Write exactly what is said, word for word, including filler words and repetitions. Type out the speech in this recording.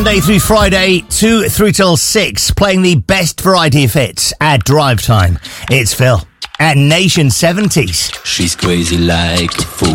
Monday through Friday, two through till six, playing the best variety of hits at drive time. It's Phil at Nation seventies. She's crazy like a fool.